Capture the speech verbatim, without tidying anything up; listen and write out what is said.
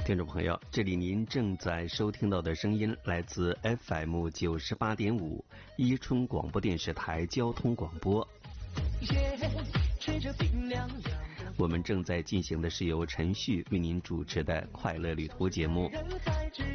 听众朋友，这里您正在收听到的声音来自 F M 九十八点五伊春广播电视台交通广播。我们正在进行的是由陈旭为您主持的快乐旅途节目。